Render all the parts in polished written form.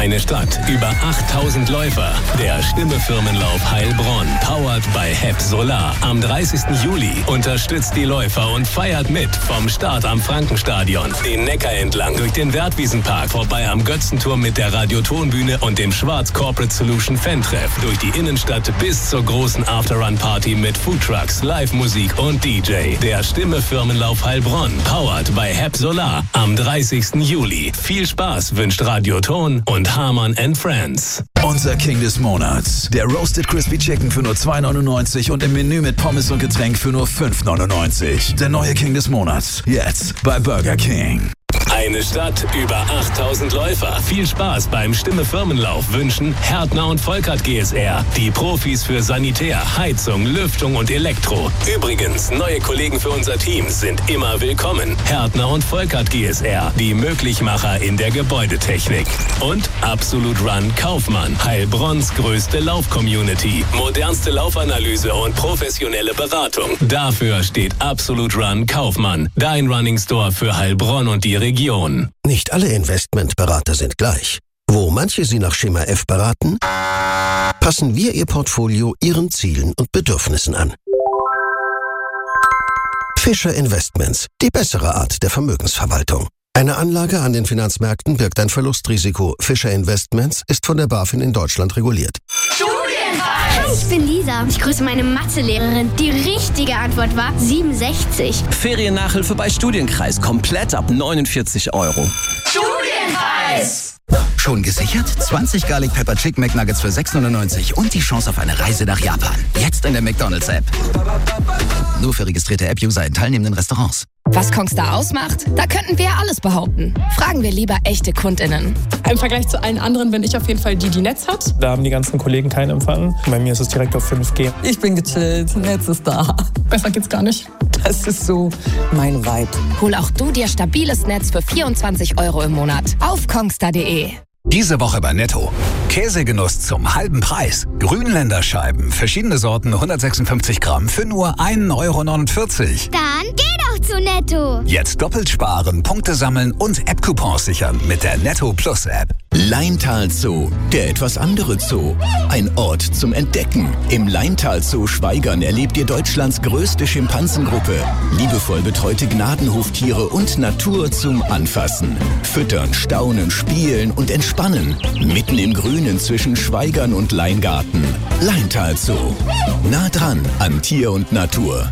Eine Stadt, über 8000 Läufer. Der Stimme-Firmenlauf Heilbronn, powered by HEP Solar. Am 30. Juli unterstützt die Läufer und feiert mit vom Start am Frankenstadion. Den Neckar entlang, durch den Wertwiesenpark, vorbei am Götzenturm mit der Radiotonbühne und dem Schwarz Corporate Solution Fan-Treff. Durch die Innenstadt bis zur großen After-Run-Party mit Foodtrucks, Live-Musik und DJ. Der Stimme-Firmenlauf Heilbronn, powered by HEP Solar. Am 30. Juli. Viel Spaß wünscht Radioton und Hamann & Friends. Unser King des Monats. Der Roasted Crispy Chicken für nur 2,99 und im Menü mit Pommes und Getränk für nur 5,99. Der neue King des Monats. Jetzt bei Burger King. Eine Stadt, über 8000 Läufer. Viel Spaß beim Stimme-Firmenlauf wünschen Härtner und Volkert GSR. Die Profis für Sanitär, Heizung, Lüftung und Elektro. Übrigens, neue Kollegen für unser Team sind immer willkommen. Härtner und Volkert GSR. Die Möglichmacher in der Gebäudetechnik. Und Absolute Run Kaufmann. Heilbronns größte Lauf-Community. Modernste Laufanalyse und professionelle Beratung. Dafür steht Absolute Run Kaufmann. Dein Running Store für Heilbronn und die Region. Nicht alle Investmentberater sind gleich. Wo manche Sie nach Schema F beraten, passen wir Ihr Portfolio Ihren Zielen und Bedürfnissen an. Fischer Investments, die bessere Art der Vermögensverwaltung. Eine Anlage an den Finanzmärkten birgt ein Verlustrisiko. Fischer Investments ist von der BaFin in Deutschland reguliert. Hi, ich bin Lisa. Ich grüße meine Mathelehrerin. Die richtige Antwort war 67. Feriennachhilfe bei Studienkreis. Komplett ab 49 €. Studienpreis! Schon gesichert? 20 Garlic Pepper Chicken McNuggets für 6,99 und die Chance auf eine Reise nach Japan. Jetzt in der McDonald's-App. Nur für registrierte App-User in teilnehmenden Restaurants. Was Kongstar ausmacht? Da könnten wir ja alles behaupten. Fragen wir lieber echte KundInnen. Im Vergleich zu allen anderen bin ich auf jeden Fall die Netz hat. Da haben die ganzen Kollegen keinen Empfang. Bei mir ist es direkt auf 5G. Ich bin gechillt, Netz ist da. Besser geht's gar nicht. Das ist so mein Vibe. Hol auch du dir stabiles Netz für 24 € im Monat auf kongstar.de. Diese Woche bei Netto. Käsegenuss zum halben Preis. Grünländerscheiben, verschiedene Sorten, 156 Gramm für nur 1,49 €. Dann geh doch zu Netto. Jetzt doppelt sparen, Punkte sammeln und App-Coupons sichern mit der Netto Plus App. Leintal Zoo, der etwas andere Zoo. Ein Ort zum Entdecken. Im Leintal Zoo Schwaigern erlebt ihr Deutschlands größte Schimpansengruppe. Liebevoll betreute Gnadenhoftiere und Natur zum Anfassen. Füttern, staunen, spielen und entspannen. Mitten im Grünen zwischen Schwaigern und Leingarten. Leintal Zoo. Nah dran an Tier und Natur.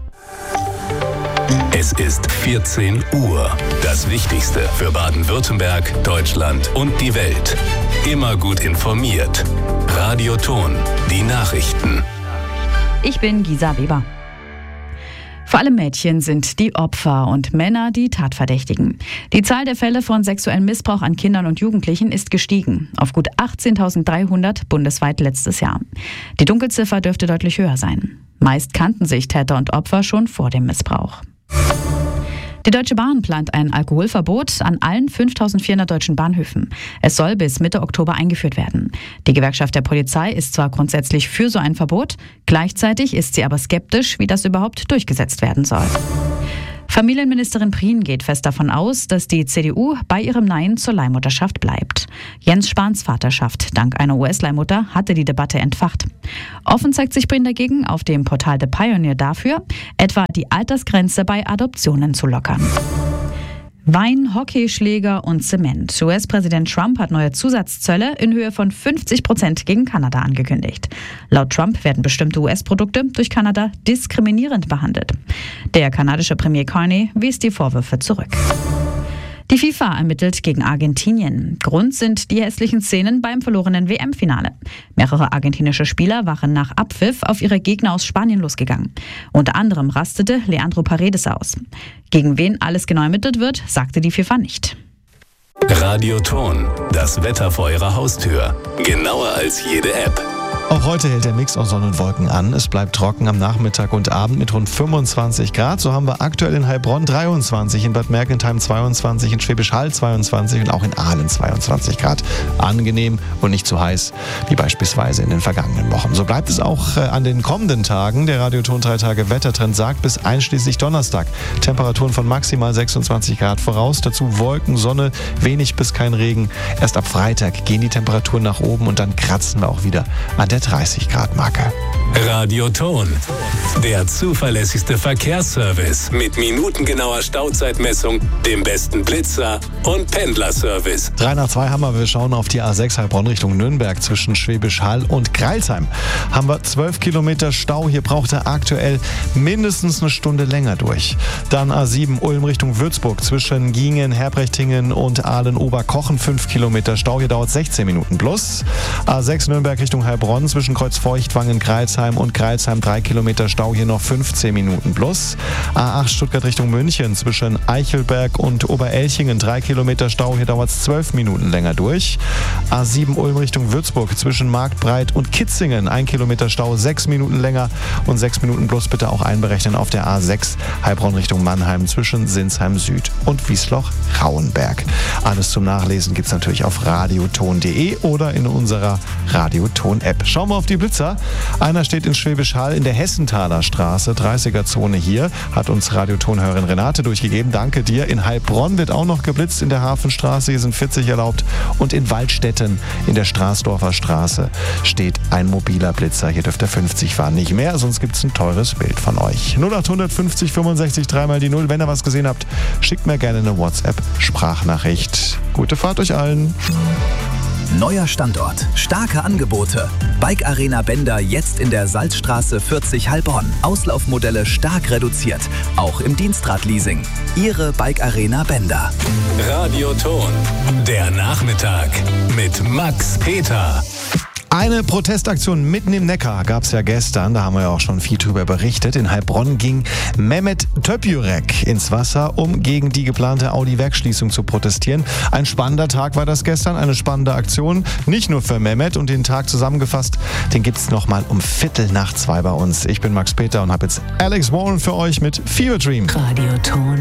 Es ist 14 Uhr. Das Wichtigste für Baden-Württemberg, Deutschland und die Welt. Immer gut informiert. Radioton, die Nachrichten. Ich bin Gisa Weber. Vor allem Mädchen sind die Opfer und Männer die Tatverdächtigen. Die Zahl der Fälle von sexuellem Missbrauch an Kindern und Jugendlichen ist gestiegen. Auf gut 18.300 bundesweit letztes Jahr. Die Dunkelziffer dürfte deutlich höher sein. Meist kannten sich Täter und Opfer schon vor dem Missbrauch. Die Deutsche Bahn plant ein Alkoholverbot an allen 5.400 deutschen Bahnhöfen. Es soll bis Mitte Oktober eingeführt werden. Die Gewerkschaft der Polizei ist zwar grundsätzlich für so ein Verbot, gleichzeitig ist sie aber skeptisch, wie das überhaupt durchgesetzt werden soll. Familienministerin Prien geht fest davon aus, dass die CDU bei ihrem Nein zur Leihmutterschaft bleibt. Jens Spahns Vaterschaft dank einer US-Leihmutter hatte die Debatte entfacht. Offen zeigt sich Prien dagegen auf dem Portal The Pioneer dafür, etwa die Altersgrenze bei Adoptionen zu lockern. Wein, Hockeyschläger und Zement. US-Präsident Trump hat neue Zusatzzölle in Höhe von 50% gegen Kanada angekündigt. Laut Trump werden bestimmte US-Produkte durch Kanada diskriminierend behandelt. Der kanadische Premier Carney wies die Vorwürfe zurück. Die FIFA ermittelt gegen Argentinien. Grund sind die hässlichen Szenen beim verlorenen WM-Finale. Mehrere argentinische Spieler waren nach Abpfiff auf ihre Gegner aus Spanien losgegangen. Unter anderem rastete Leandro Paredes aus. Gegen wen alles genau ermittelt wird, sagte die FIFA nicht. Radioton, das Wetter vor Ihrer Haustür. Genauer als jede App. Auch heute hält der Mix aus Sonne und Wolken an. Es bleibt trocken am Nachmittag und Abend mit rund 25 Grad. So haben wir aktuell in Heilbronn 23, in Bad Mergentheim 22, in Schwäbisch Hall 22 und auch in Aalen 22 Grad. Angenehm und nicht zu heiß, wie beispielsweise in den vergangenen Wochen. So bleibt es auch an den kommenden Tagen. Der Radioton 3 Tage Wettertrend sagt bis einschließlich Donnerstag Temperaturen von maximal 26 Grad voraus. Dazu Wolken, Sonne, wenig bis kein Regen. Erst ab Freitag gehen die Temperaturen nach oben und dann kratzen wir auch wieder an der 30 Grad Marke. Radioton, der zuverlässigste Verkehrsservice mit minutengenauer Stauzeitmessung, dem besten Blitzer und Pendlerservice. 3 nach 2 haben wir. Wir schauen auf die A6 Heilbronn Richtung Nürnberg zwischen Schwäbisch Hall und Greilsheim. Haben wir 12 Kilometer Stau. Hier braucht er aktuell mindestens eine Stunde länger durch. Dann A7 Ulm Richtung Würzburg zwischen Giengen, Herbrechtingen und Aalen-Oberkochen 5 Kilometer Stau. Hier dauert 16 Minuten plus. A6 Nürnberg Richtung Heilbronn zwischen Kreuzfeuchtwangen, Greilsheim und Greilsheim 3 Kilometer Stau, hier noch 15 Minuten plus. A8 Stuttgart Richtung München zwischen Eichelberg und Oberelchingen 3 Kilometer Stau, hier dauert es 12 Minuten länger durch. A7 Ulm Richtung Würzburg zwischen Marktbreit und Kitzingen 1 Kilometer Stau, 6 Minuten länger und 6 Minuten plus bitte auch einberechnen auf der A6 Heilbronn Richtung Mannheim zwischen Sinsheim Süd und Wiesloch-Rauenberg. Alles zum Nachlesen gibt es natürlich auf radioton.de oder in unserer Radioton-App. Schauen wir auf die Blitzer. Einer steht in Schwäbisch Hall in der Hessenthaler Straße, 30er-Zone hier, hat uns Radiotonhörerin Renate durchgegeben. Danke dir. In Heilbronn wird auch noch geblitzt in der Hafenstraße, hier sind 40 erlaubt. Und in Waldstätten in der Straßdorfer Straße steht ein mobiler Blitzer. Hier dürft ihr 50 fahren, nicht mehr, sonst gibt es ein teures Bild von euch. 0800 50 65 3 mal die 0. Wenn ihr was gesehen habt, schickt mir gerne eine WhatsApp-Sprachnachricht. Gute Fahrt euch allen. Neuer Standort, starke Angebote. Bike Arena Bender jetzt in der Salzstraße 40 Heilbronn. Auslaufmodelle stark reduziert, auch im Dienstradleasing. Ihre Bike Arena Bender. Radioton, der Nachmittag mit Max Peter. Eine Protestaktion mitten im Neckar gab es ja gestern, da haben wir ja auch schon viel drüber berichtet. In Heilbronn ging Mehmet Töpjürek ins Wasser, um gegen die geplante Audi-Werksschließung zu protestieren. Ein spannender Tag war das gestern, eine spannende Aktion, nicht nur für Mehmet. Und den Tag zusammengefasst, den gibt's nochmal um 1:15 bei uns. Ich bin Max Peter und habe jetzt Alex Warren für euch mit Fever Dream. Radioton.